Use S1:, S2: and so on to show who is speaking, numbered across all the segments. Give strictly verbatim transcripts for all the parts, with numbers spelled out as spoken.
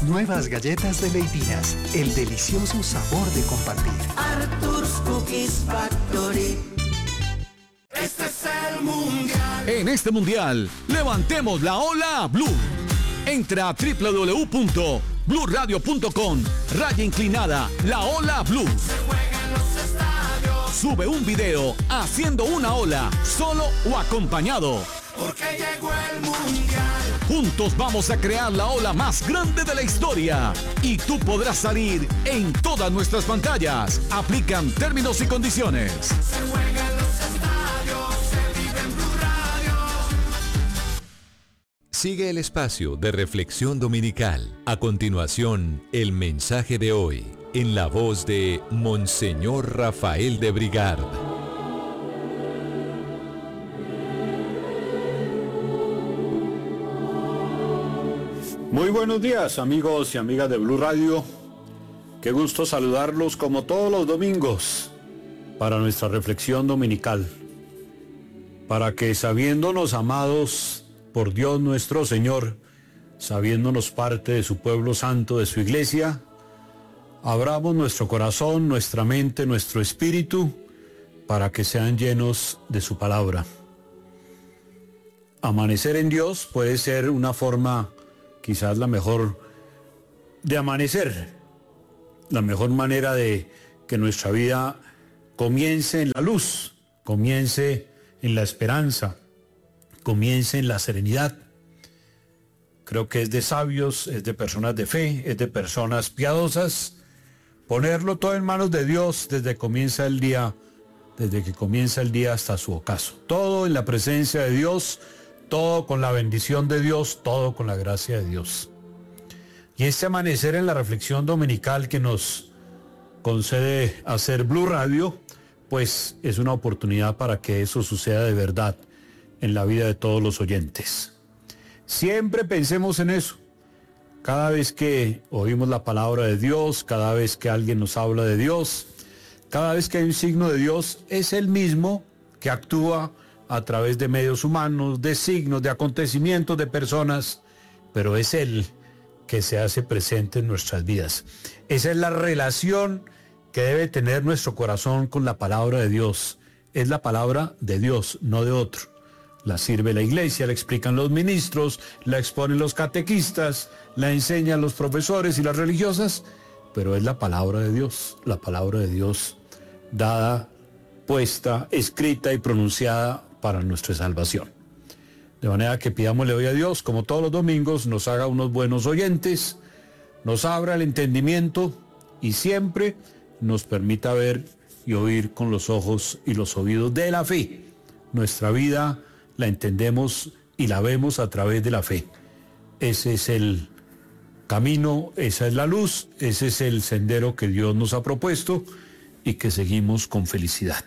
S1: nuevas galletas de Leitinas, el delicioso sabor de compartir.
S2: Arthur's Cookies Factory. Este es el mundial.
S3: En este mundial, levantemos la ola Blue. Entra a doble u doble u doble u punto blue radio punto com, raya inclinada, la ola Blue.
S2: Se juega en los estadios.
S3: Sube un video haciendo una ola, solo o acompañado.
S2: Porque llegó el mundial.
S3: Juntos vamos a crear la ola más grande de la historia. Y tú podrás salir en todas nuestras pantallas. Aplican términos y condiciones.
S2: Se juega en los estadios, se vive en Blue Radio.
S4: Sigue el espacio de reflexión dominical. A continuación, el mensaje de hoy, en la voz de Monseñor Rafael de Brigard.
S5: Muy buenos días, amigos y amigas de Blue Radio. Qué gusto saludarlos como todos los domingos para nuestra reflexión dominical. Para que, sabiéndonos amados por Dios nuestro Señor, sabiéndonos parte de su pueblo santo, de su iglesia, abramos nuestro corazón, nuestra mente, nuestro espíritu, para que sean llenos de su palabra. Amanecer en Dios puede ser una forma, quizás la mejor, de amanecer, la mejor manera de que nuestra vida comience en la luz, comience en la esperanza, comience en la serenidad. Creo que es de sabios, es de personas de fe, es de personas piadosas, ponerlo todo en manos de Dios desde que comienza el día, desde que comienza el día hasta su ocaso. Todo en la presencia de Dios, todo con la bendición de Dios, todo con la gracia de Dios. Y este amanecer en la reflexión dominical que nos concede hacer Blue Radio, pues es una oportunidad para que eso suceda de verdad en la vida de todos los oyentes. Siempre pensemos en eso. Cada vez que oímos la palabra de Dios, cada vez que alguien nos habla de Dios, cada vez que hay un signo de Dios, es Él mismo que actúa a través de medios humanos, de signos, de acontecimientos, de personas, pero es Él que se hace presente en nuestras vidas. Esa es la relación que debe tener nuestro corazón con la palabra de Dios. Es la palabra de Dios, no de otro. La sirve la iglesia, la explican los ministros, la exponen los catequistas, la enseñan los profesores y las religiosas, pero es la palabra de Dios, la palabra de Dios dada, puesta, escrita y pronunciada para nuestra salvación. De manera que pidámosle hoy a Dios, como todos los domingos, nos haga unos buenos oyentes, nos abra el entendimiento y siempre nos permita ver y oír con los ojos y los oídos de la fe. Nuestra vida la entendemos y la vemos a través de la fe. Ese es el camino, esa es la luz, ese es el sendero que Dios nos ha propuesto y que seguimos con felicidad.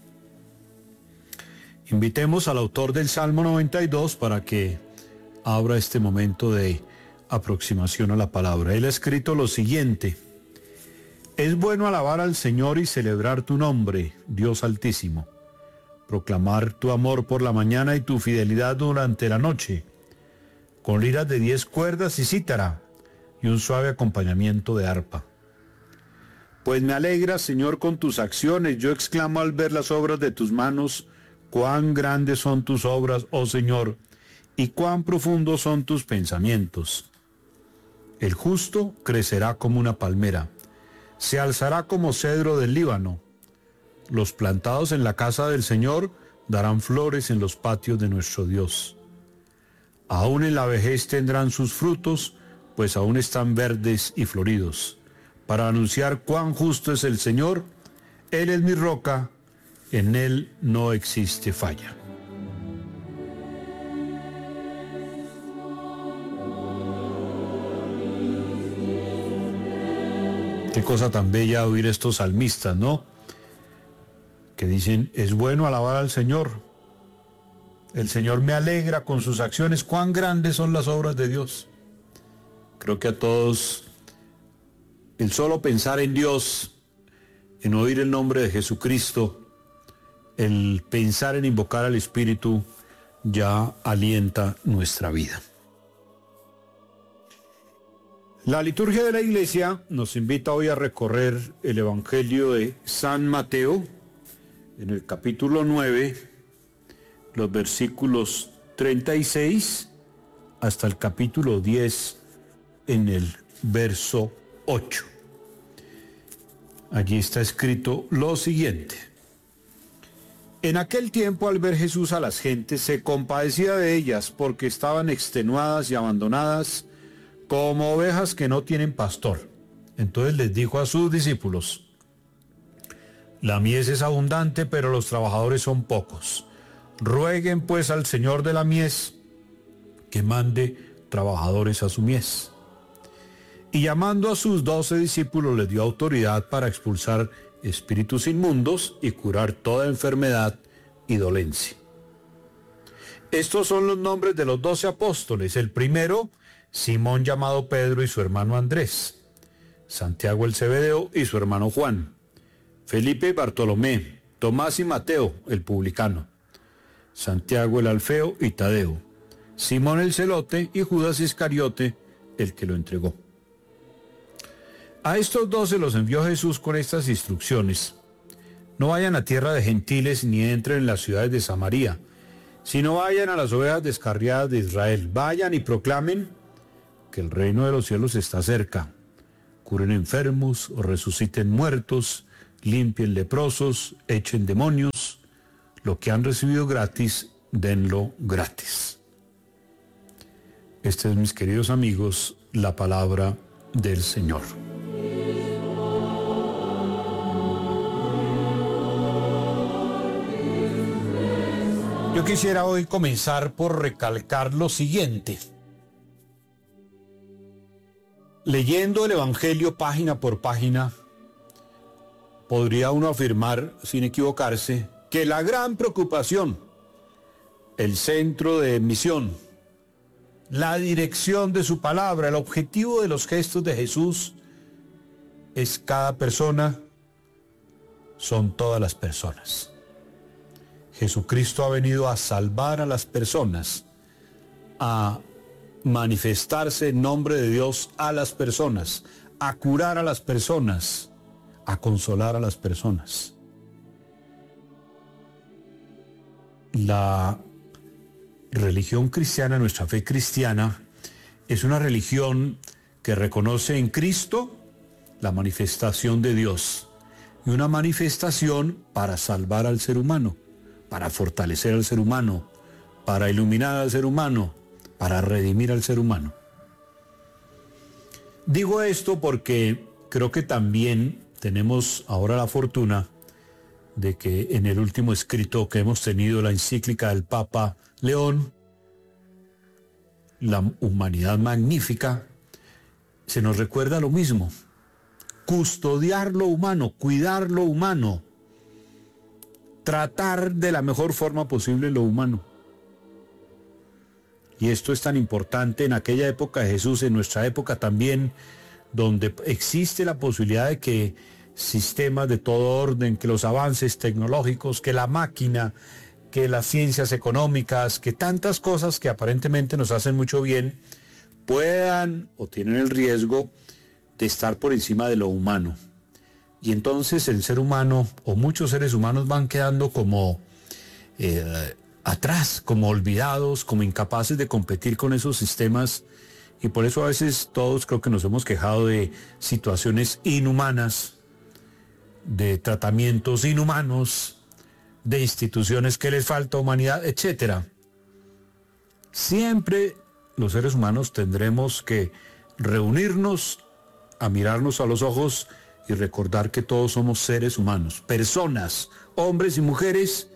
S5: Invitemos al autor del Salmo noventa y dos para que abra este momento de aproximación a la palabra. Él ha escrito lo siguiente: es bueno alabar al Señor y celebrar tu nombre, Dios Altísimo, proclamar tu amor por la mañana y tu fidelidad durante la noche, con liras de diez cuerdas y cítara, y un suave acompañamiento de arpa. Pues me alegra, Señor, con tus acciones, yo exclamo al ver las obras de tus manos. Cuán grandes son tus obras, oh Señor, y cuán profundos son tus pensamientos. El justo crecerá como una palmera, se alzará como cedro del Líbano. Los plantados en la casa del Señor darán flores en los patios de nuestro Dios. Aún en la vejez tendrán sus frutos, pues aún están verdes y floridos, para anunciar cuán justo es el Señor. Él es mi roca, en Él no existe falla. Qué cosa tan bella oír estos salmistas, ¿no? Que dicen, es bueno alabar al Señor. El Señor me alegra con sus acciones. Cuán grandes son las obras de Dios. Creo que a todos el solo pensar en Dios, en oír el nombre de Jesucristo, el pensar en invocar al Espíritu ya alienta nuestra vida. La liturgia de la Iglesia nos invita hoy a recorrer el Evangelio de San Mateo, en el capítulo nueve, los versículos treinta y seis hasta el capítulo diez, en el verso ocho. Allí está escrito lo siguiente: en aquel tiempo, al ver Jesús a las gentes, se compadecía de ellas porque estaban extenuadas y abandonadas como ovejas que no tienen pastor. Entonces les dijo a sus discípulos: la mies es abundante, pero los trabajadores son pocos. Rueguen pues al Señor de la mies que mande trabajadores a su mies. Y llamando a sus doce discípulos les dio autoridad para expulsar espíritus inmundos y curar toda enfermedad y dolencia. Estos son los nombres de los doce apóstoles. El primero, Simón llamado Pedro y su hermano Andrés, Santiago el Zebedeo y su hermano Juan, Felipe y Bartolomé, Tomás y Mateo el publicano, Santiago el Alfeo y Tadeo, Simón el Celote y Judas Iscariote el que lo entregó. A estos doce los envió Jesús con estas instrucciones: no vayan a tierra de gentiles ni entren en las ciudades de Samaria, sino vayan a las ovejas descarriadas de Israel. Vayan y proclamen que el reino de los cielos está cerca. Curen enfermos, o resuciten muertos, limpien leprosos, echen demonios. Lo que han recibido gratis, denlo gratis. Esta es, mis queridos amigos, la palabra del Señor. Yo quisiera hoy comenzar por recalcar lo siguiente. Leyendo el Evangelio página por página, podría uno afirmar, sin equivocarse, que la gran preocupación, el centro de misión, la dirección de su palabra, el objetivo de los gestos de Jesús es cada persona, son todas las personas. Jesucristo ha venido a salvar a las personas, a manifestarse en nombre de Dios a las personas, a curar a las personas, a consolar a las personas. La religión cristiana, nuestra fe cristiana, es una religión que reconoce en Cristo la manifestación de Dios y una manifestación para salvar al ser humano, para fortalecer al ser humano, para iluminar al ser humano, para redimir al ser humano. Digo esto porque creo que también tenemos ahora la fortuna de que en el último escrito que hemos tenido, la encíclica del Papa León, La Humanidad Magnífica, se nos recuerda lo mismo: custodiar lo humano, cuidar lo humano, tratar de la mejor forma posible lo humano. Y esto es tan importante en aquella época de Jesús, en nuestra época también, donde existe la posibilidad de que sistemas de todo orden, que los avances tecnológicos, que la máquina, que las ciencias económicas, que tantas cosas que aparentemente nos hacen mucho bien, puedan o tienen el riesgo de estar por encima de lo humano. Y entonces el ser humano, o muchos seres humanos, van quedando como eh, atrás, como olvidados, como incapaces de competir con esos sistemas. Y por eso a veces todos creo que nos hemos quejado de situaciones inhumanas, de tratamientos inhumanos, de instituciones que les falta humanidad, etcétera. Siempre los seres humanos tendremos que reunirnos, a mirarnos a los ojos y recordar que todos somos seres humanos, personas, hombres y mujeres,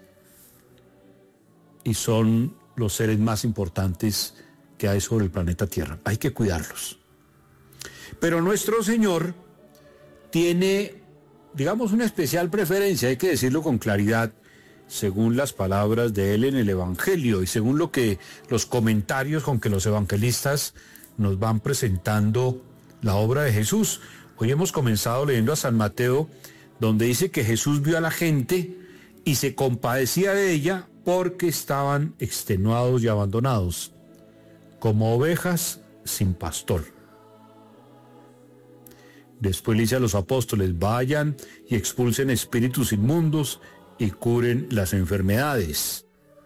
S5: y son los seres más importantes que hay sobre el planeta Tierra. Hay que cuidarlos. Pero nuestro Señor tiene, digamos, una especial preferencia, hay que decirlo con claridad, según las palabras de Él en el Evangelio y según lo que los comentarios con que los evangelistas nos van presentando la obra de Jesús. Hoy hemos comenzado leyendo a San Mateo, donde dice que Jesús vio a la gente y se compadecía de ella porque estaban extenuados y abandonados, como ovejas sin pastor. Después le dice a los apóstoles, vayan y expulsen espíritus inmundos y curen las enfermedades.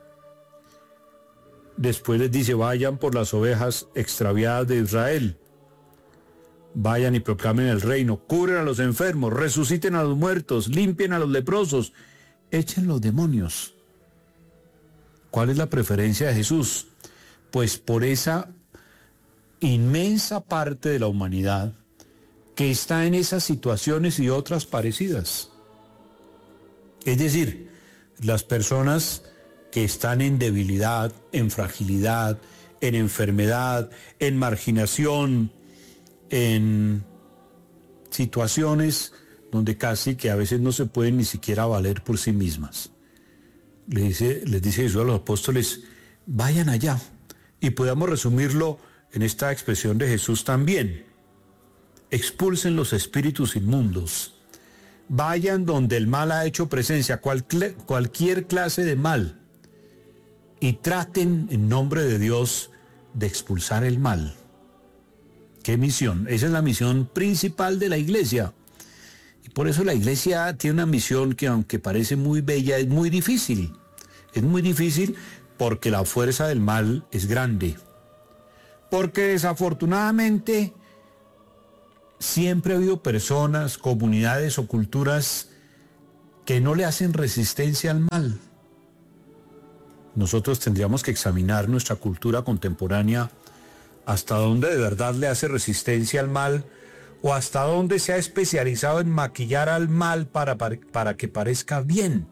S5: Después les dice, vayan por las ovejas extraviadas de Israel. Vayan y proclamen el reino, curen a los enfermos, resuciten a los muertos, limpien a los leprosos, echen los demonios. ¿Cuál es la preferencia de Jesús? Pues por esa inmensa parte de la humanidad que está en esas situaciones y otras parecidas. Es decir, las personas que están en debilidad, en fragilidad, en enfermedad, en marginación, en situaciones donde casi que a veces no se pueden ni siquiera valer por sí mismas. Les dice, les dice Jesús a los apóstoles, vayan allá. Y podamos resumirlo en esta expresión de Jesús también. Expulsen los espíritus inmundos. Vayan donde el mal ha hecho presencia, cual, cualquier clase de mal. Y traten en nombre de Dios de expulsar el mal. ¿Qué misión? Esa es la misión principal de la iglesia. Y por eso la iglesia tiene una misión que, aunque parece muy bella, es muy difícil. Es muy difícil porque la fuerza del mal es grande. Porque desafortunadamente siempre ha habido personas, comunidades o culturas que no le hacen resistencia al mal. Nosotros tendríamos que examinar nuestra cultura contemporánea hasta dónde de verdad le hace resistencia al mal o hasta dónde se ha especializado en maquillar al mal para, para, para que parezca bien.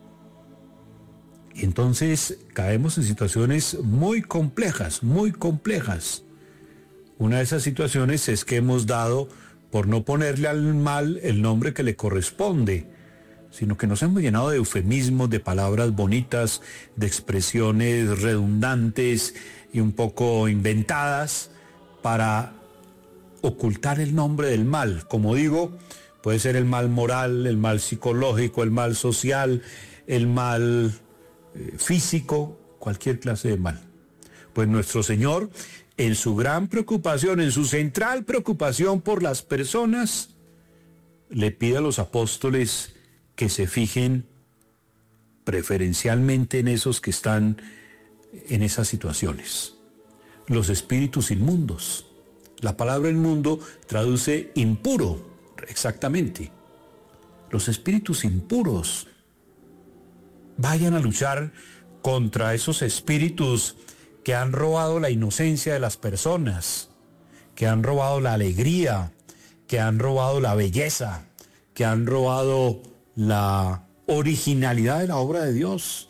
S5: Y entonces caemos en situaciones muy complejas, muy complejas. Una de esas situaciones es que hemos dado por no ponerle al mal el nombre que le corresponde, sino que nos hemos llenado de eufemismos, de palabras bonitas, de expresiones redundantes y un poco inventadas para ocultar el nombre del mal. Como digo, puede ser el mal moral, el mal psicológico, el mal social, el mal eh, físico, cualquier clase de mal. Pues nuestro Señor, en su gran preocupación, en su central preocupación por las personas, le pide a los apóstoles que se fijen preferencialmente en esos que están en esas situaciones. Los espíritus inmundos. La palabra inmundo traduce impuro, exactamente. Los espíritus impuros. Vayan a luchar contra esos espíritus que han robado la inocencia de las personas, que han robado la alegría, que han robado la belleza, que han robado la originalidad de la obra de Dios.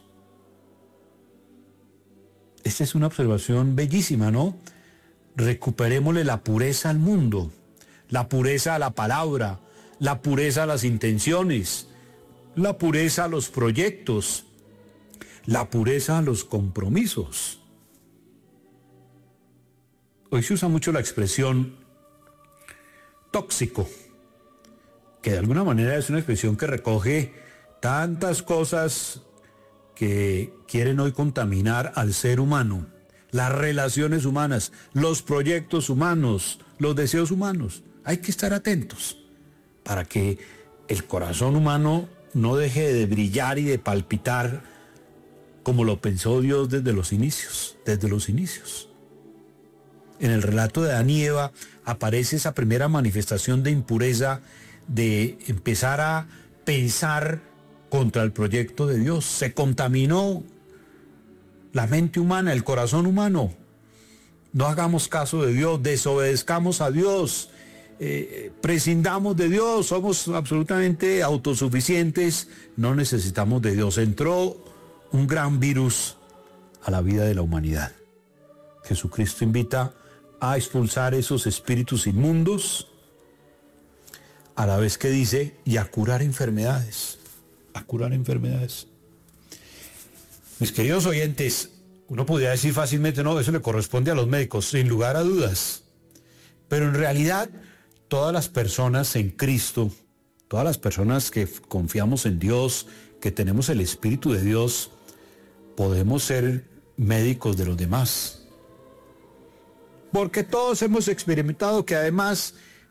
S5: Esta es una observación bellísima, ¿no? Recuperémosle la pureza al mundo, la pureza a la palabra, la pureza a las intenciones, la pureza a los proyectos, la pureza a los compromisos. Hoy se usa mucho la expresión tóxico, que de alguna manera es una expresión que recoge tantas cosas que quieren hoy contaminar al ser humano, las relaciones humanas, los proyectos humanos, los deseos humanos. Hay que estar atentos para que el corazón humano no deje de brillar y de palpitar como lo pensó Dios desde los inicios, desde los inicios. En el relato de Adán y Eva aparece esa primera manifestación de impureza, de empezar a pensar contra el proyecto de Dios. Se contaminó la mente humana, el corazón humano. No hagamos caso de Dios, desobedezcamos a Dios, eh, prescindamos de Dios, somos absolutamente autosuficientes, no necesitamos de Dios. Entró un gran virus a la vida de la humanidad. Jesucristo invita a expulsar esos espíritus inmundos, a la vez que dice, y a curar enfermedades, a curar enfermedades. Mis queridos oyentes, uno podría decir fácilmente, no, eso le corresponde a los médicos, sin lugar a dudas. Pero en realidad, todas las personas en Cristo, todas las personas que confiamos en Dios, que tenemos el Espíritu de Dios, podemos ser médicos de los demás. Porque todos hemos experimentado que además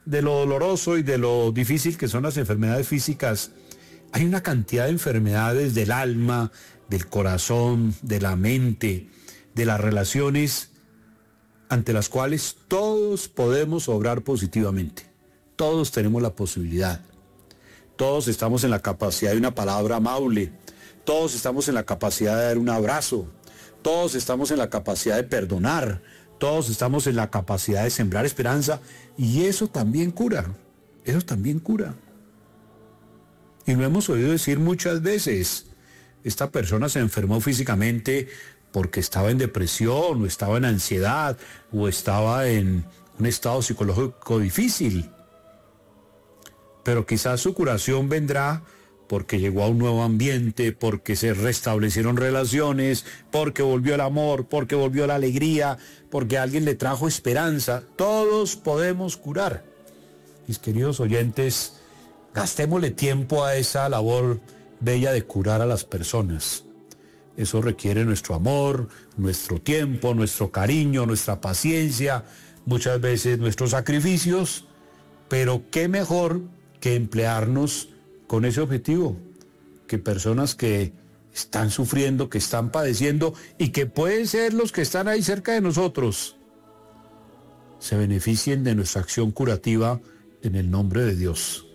S5: de lo doloroso y de lo difícil que son las enfermedades físicas, hay una cantidad de enfermedades del alma, del corazón, de la mente, de las relaciones, ante las cuales todos podemos obrar positivamente. Todos tenemos la posibilidad. Todos estamos en la capacidad de una palabra amable. Todos estamos en la capacidad de dar un abrazo. Todos estamos en la capacidad de perdonar. Todos estamos en la capacidad de sembrar esperanza. Y eso también cura. Eso también cura. Y lo hemos oído decir muchas veces. Esta persona se enfermó físicamente porque estaba en depresión, o estaba en ansiedad, o estaba en un estado psicológico difícil. Pero quizás su curación vendrá porque llegó a un nuevo ambiente, porque se restablecieron relaciones, porque volvió el amor, porque volvió la alegría, porque alguien le trajo esperanza. Todos podemos curar. Mis queridos oyentes, gastémosle tiempo a esa labor bella de curar a las personas. Eso requiere nuestro amor, nuestro tiempo, nuestro cariño, nuestra paciencia, muchas veces nuestros sacrificios, pero qué mejor que emplearnos con ese objetivo, que personas que están sufriendo, que están padeciendo y que pueden ser los que están ahí cerca de nosotros, se beneficien de nuestra acción curativa en el nombre de Dios.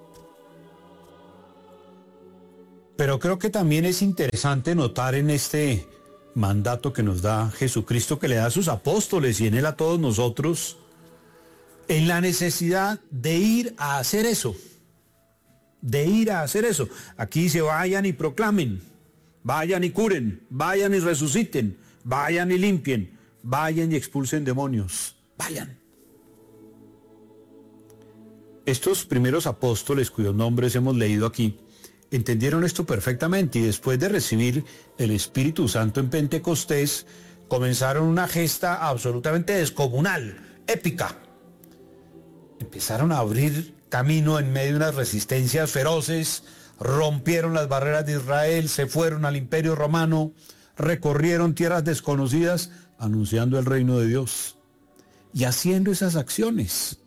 S5: Pero creo que también es interesante notar en este mandato que nos da Jesucristo, que le da a sus apóstoles y en él a todos nosotros, en la necesidad de ir a hacer eso, de ir a hacer eso. Aquí dice, vayan y proclamen, vayan y curen, vayan y resuciten, vayan y limpien, vayan y expulsen demonios, vayan. Estos primeros apóstoles, cuyos nombres hemos leído aquí, entendieron esto perfectamente y después de recibir el Espíritu Santo en Pentecostés, comenzaron una gesta absolutamente descomunal, épica. Empezaron a abrir camino en medio de unas resistencias feroces, rompieron las barreras de Israel, se fueron al Imperio Romano, recorrieron tierras desconocidas, anunciando el reino de Dios y haciendo esas acciones.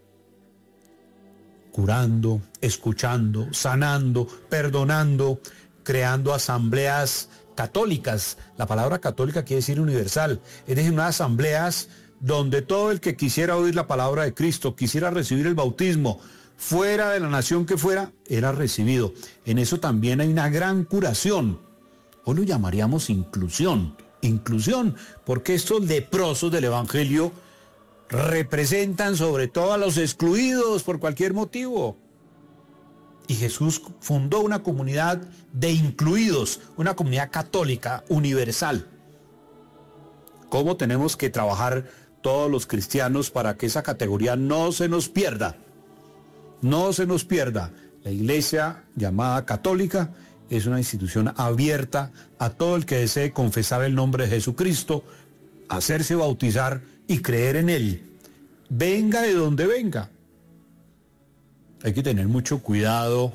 S5: Curando, escuchando, sanando, perdonando, creando asambleas católicas. La palabra católica quiere decir universal, es decir, unas asambleas donde todo el que quisiera oír la palabra de Cristo, quisiera recibir el bautismo, fuera de la nación que fuera, era recibido. En eso también hay una gran curación. Hoy lo llamaríamos inclusión, inclusión, porque estos leprosos del Evangelio representan sobre todo a los excluidos por cualquier motivo. Y Jesús fundó una comunidad de incluidos, una comunidad católica universal. ¿Cómo tenemos que trabajar todos los cristianos para que esa categoría no se nos pierda? No se nos pierda. La iglesia llamada católica es una institución abierta a todo el que desee confesar el nombre de Jesucristo, hacerse bautizar y creer en él, venga de donde venga. Hay que tener mucho cuidado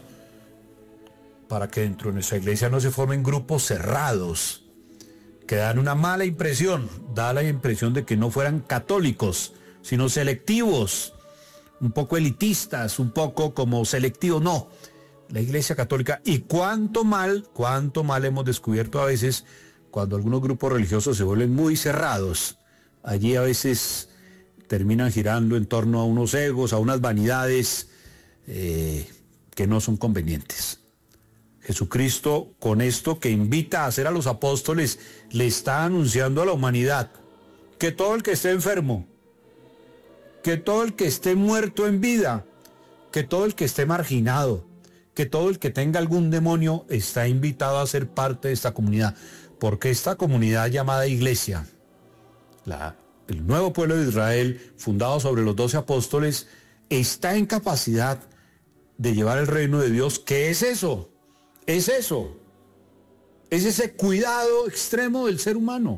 S5: para que dentro de nuestra iglesia no se formen grupos cerrados que dan una mala impresión, da la impresión de que no fueran católicos, sino selectivos, un poco elitistas, un poco como selectivos. No, la iglesia católica, y cuánto mal, cuánto mal hemos descubierto a veces cuando algunos grupos religiosos se vuelven muy cerrados. Allí a veces terminan girando en torno a unos egos, a unas vanidades eh, que no son convenientes. Jesucristo, con esto que invita a hacer a los apóstoles, le está anunciando a la humanidad que todo el que esté enfermo, que todo el que esté muerto en vida, que todo el que esté marginado, que todo el que tenga algún demonio está invitado a ser parte de esta comunidad, porque esta comunidad llamada iglesia, la el nuevo pueblo de Israel, fundado sobre los doce apóstoles, está en capacidad de llevar el reino de Dios. ¿Qué es eso? Es eso. Es ese cuidado extremo del ser humano.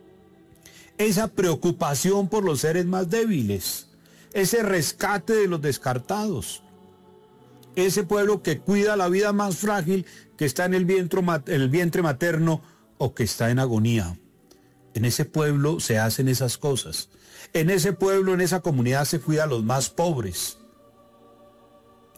S5: Esa preocupación por los seres más débiles. Ese rescate de los descartados. Ese pueblo que cuida la vida más frágil, que está en el vientre, el vientre materno o que está en agonía. En ese pueblo se hacen esas cosas. En ese pueblo, en esa comunidad se cuida a los más pobres.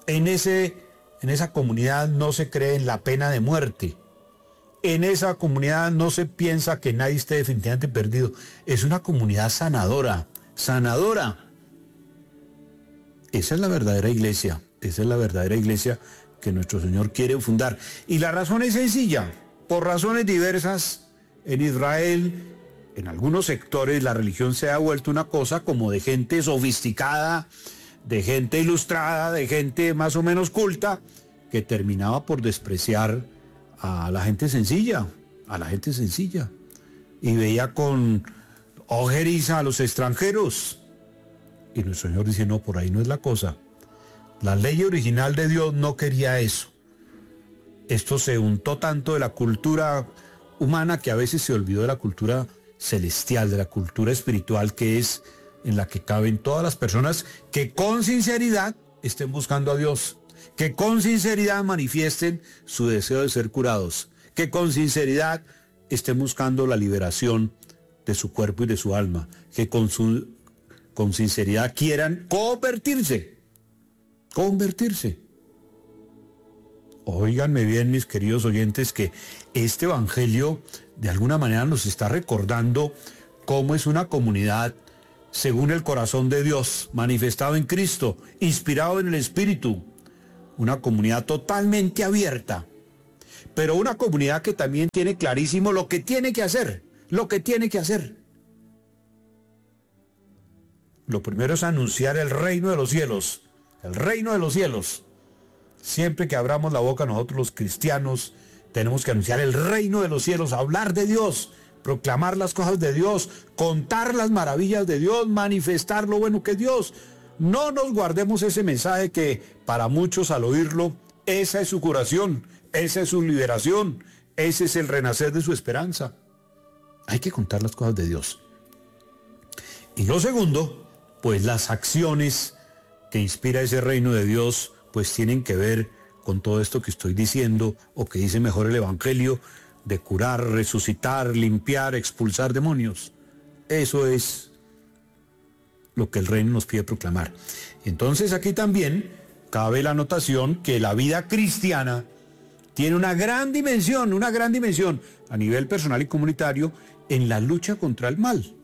S5: En, ese, en esa comunidad no se cree en la pena de muerte. En esa comunidad no se piensa que nadie esté definitivamente perdido. Es una comunidad sanadora, sanadora. Esa es la verdadera iglesia, esa es la verdadera iglesia que nuestro Señor quiere fundar. Y la razón es sencilla, por razones diversas, en Israel, en algunos sectores, la religión se ha vuelto una cosa como de gente sofisticada, de gente ilustrada, de gente más o menos culta, que terminaba por despreciar a la gente sencilla, a la gente sencilla, y veía con ojeriza a los extranjeros. Y nuestro Señor dice, no, por ahí no es la cosa. La ley original de Dios no quería eso. Esto se untó tanto de la cultura humana que a veces se olvidó de la cultura celestial, de la cultura espiritual, que es en la que caben todas las personas que con sinceridad estén buscando a Dios, que con sinceridad manifiesten su deseo de ser curados, que con sinceridad estén buscando la liberación de su cuerpo y de su alma, que con, su, con sinceridad quieran convertirse, convertirse. Óiganme bien, mis queridos oyentes, que este evangelio de alguna manera nos está recordando cómo es una comunidad según el corazón de Dios, manifestado en Cristo, inspirado en el Espíritu. Una comunidad totalmente abierta, pero una comunidad que también tiene clarísimo lo que tiene que hacer, lo que tiene que hacer. Lo primero es anunciar el reino de los cielos, el reino de los cielos. Siempre que abramos la boca nosotros los cristianos, tenemos que anunciar el reino de los cielos, hablar de Dios, proclamar las cosas de Dios, contar las maravillas de Dios, manifestar lo bueno que es Dios. No nos guardemos ese mensaje que para muchos al oírlo, esa es su curación, esa es su liberación, ese es el renacer de su esperanza. Hay que contar las cosas de Dios. Y lo segundo, pues las acciones que inspira ese reino de Dios, pues tienen que ver con todo esto que estoy diciendo, o que dice mejor el Evangelio, de curar, resucitar, limpiar, expulsar demonios. Eso es lo que el reino nos pide proclamar. Entonces aquí también cabe la anotación que la vida cristiana tiene una gran dimensión, una gran dimensión a nivel personal y comunitario en la lucha contra el mal.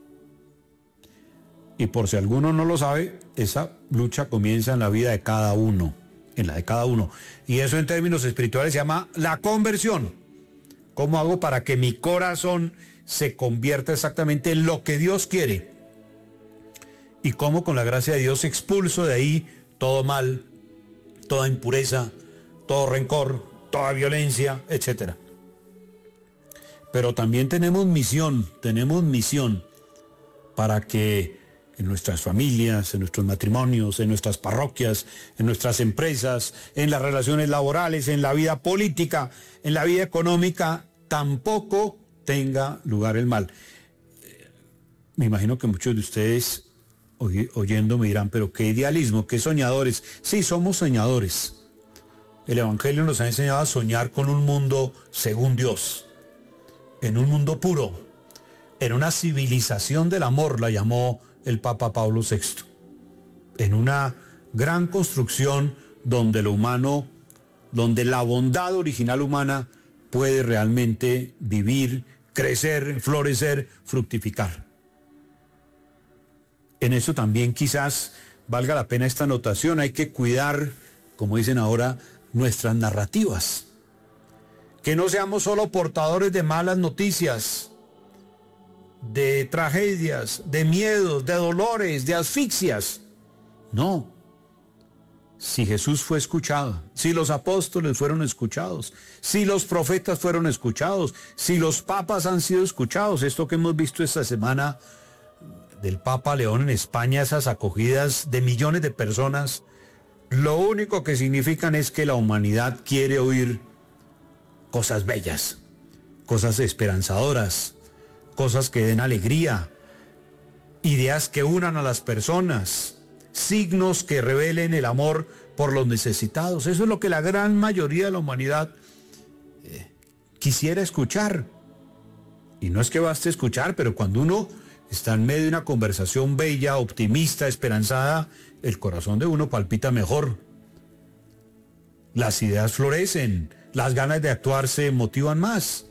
S5: Y por si alguno no lo sabe, esa lucha comienza en la vida de cada uno, en la de cada uno. Y eso en términos espirituales se llama la conversión. ¿Cómo hago para que mi corazón se convierta exactamente en lo que Dios quiere? Y cómo con la gracia de Dios expulso de ahí todo mal, toda impureza, todo rencor, toda violencia, etcétera. Pero también tenemos misión, tenemos misión para que en nuestras familias, en nuestros matrimonios, en nuestras parroquias, en nuestras empresas, en las relaciones laborales, en la vida política, en la vida económica, tampoco tenga lugar el mal. Me imagino que muchos de ustedes oyendo me dirán, pero qué idealismo, qué soñadores. Sí, somos soñadores. El Evangelio nos ha enseñado a soñar con un mundo según Dios, en un mundo puro, en una civilización del amor, la llamó el Papa Pablo sexto, en una gran construcción donde lo humano, donde la bondad original humana puede realmente vivir, crecer, florecer, fructificar. En eso también quizás valga la pena esta anotación. Hay que cuidar, como dicen ahora, nuestras narrativas. Que no seamos solo portadores de malas noticias, de tragedias, de miedos, de dolores, de asfixias. No. Si Jesús fue escuchado, si los apóstoles fueron escuchados, si los profetas fueron escuchados, si los papas han sido escuchados, esto que hemos visto esta semana del Papa León en España, esas acogidas de millones de personas, lo único que significan es que la humanidad quiere oír cosas bellas, cosas esperanzadoras, cosas que den alegría, ideas que unan a las personas, signos que revelen el amor por los necesitados. Eso es lo que la gran mayoría de la humanidad eh, quisiera escuchar. Y no es que baste escuchar, pero cuando uno está en medio de una conversación bella, optimista, esperanzada, el corazón de uno palpita mejor. las ideas florecen, las ganas de actuar se motivan más.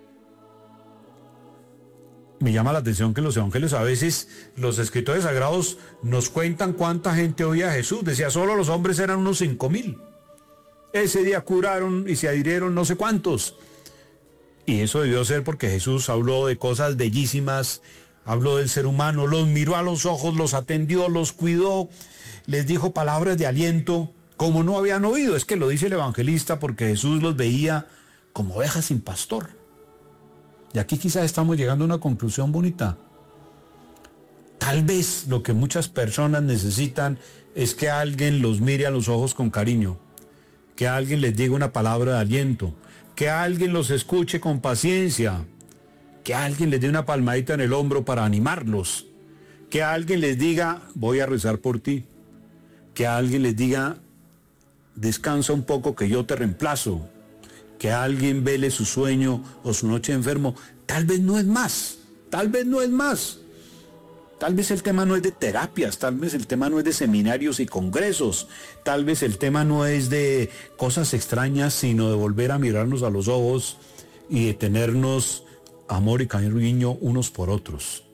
S5: Me llama la atención que en los evangelios a veces los escritores sagrados nos cuentan cuánta gente oía a Jesús. Decía, solo los hombres eran unos cinco mil. Ese día curaron y se adhirieron no sé cuántos. Y eso debió ser porque Jesús habló de cosas bellísimas, habló del ser humano, los miró a los ojos, los atendió, los cuidó, les dijo palabras de aliento, como no habían oído. Es que lo dice el evangelista porque Jesús los veía como ovejas sin pastor. Y aquí quizás estamos llegando a una conclusión bonita. Tal vez lo que muchas personas necesitan es que alguien los mire a los ojos con cariño, que alguien les diga una palabra de aliento, que alguien los escuche con paciencia, que alguien les dé una palmadita en el hombro para animarlos, que alguien les diga, voy a rezar por ti, que alguien les diga, descansa un poco que yo te reemplazo, que alguien vele su sueño o su noche enfermo. Tal vez no es más, tal vez no es más. Tal vez el tema no es de terapias, tal vez el tema no es de seminarios y congresos, tal vez el tema no es de cosas extrañas, sino de volver a mirarnos a los ojos y de tenernos amor y cariño unos por otros.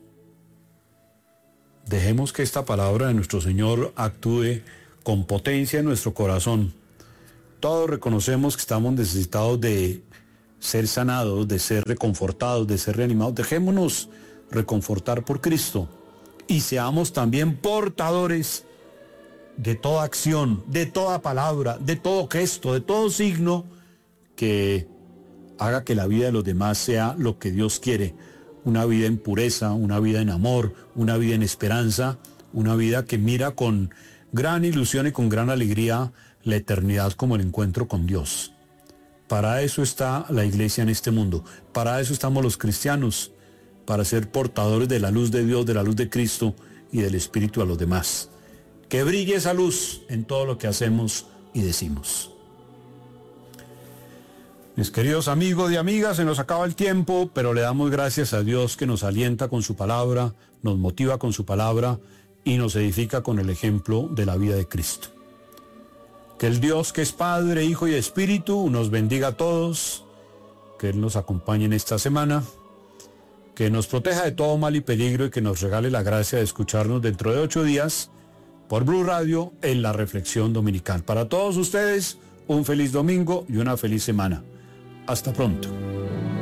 S5: Dejemos que esta palabra de nuestro Señor actúe con potencia en nuestro corazón. Todos reconocemos que estamos necesitados de ser sanados, de ser reconfortados, de ser reanimados. Dejémonos reconfortar por Cristo. Y seamos también portadores de toda acción, de toda palabra, de todo gesto, de todo signo que haga que la vida de los demás sea lo que Dios quiere. Una vida en pureza, una vida en amor, una vida en esperanza, una vida que mira con gran ilusión y con gran alegría la eternidad como el encuentro con Dios. Para eso está la iglesia en este mundo, para eso estamos los cristianos, para ser portadores de la luz de Dios, de la luz de Cristo y del Espíritu a los demás. Que brille esa luz en todo lo que hacemos y decimos. Mis queridos amigos y amigas, se nos acaba el tiempo, pero le damos gracias a Dios que nos alienta con su palabra, nos motiva con su palabra y nos edifica con el ejemplo de la vida de Cristo. Que el Dios que es Padre, Hijo y Espíritu nos bendiga a todos, que Él nos acompañe en esta semana, que nos proteja de todo mal y peligro y que nos regale la gracia de escucharnos dentro de ocho días por Blue Radio en la Reflexión Dominical. Para todos ustedes, un feliz domingo y una feliz semana. Hasta pronto.